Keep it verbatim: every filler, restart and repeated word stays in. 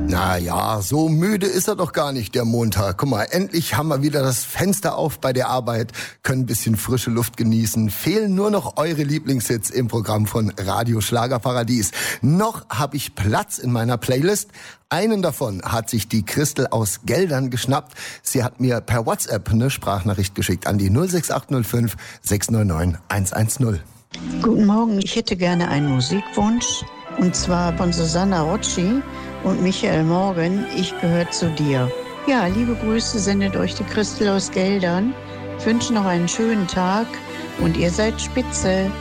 Na ja, so müde ist er doch gar nicht, der Montag. Guck mal, endlich haben wir wieder das Fenster auf bei der Arbeit, können ein bisschen frische Luft genießen. Fehlen nur noch eure Lieblingshits im Programm von Radio Schlagerparadies. Noch habe ich Platz in meiner Playlist. Einen davon hat sich die Christel aus Geldern geschnappt. Sie hat mir per WhatsApp eine Sprachnachricht geschickt an die null sechs acht null fünf sechs neun neun eins eins null. Guten Morgen, ich hätte gerne einen Musikwunsch. Und zwar von Susanna Rocci und Michael Morgan, Ich gehöre zu dir. Ja, liebe Grüße sendet euch die Christel aus Geldern. Ich wünsche noch einen schönen Tag und ihr seid spitze.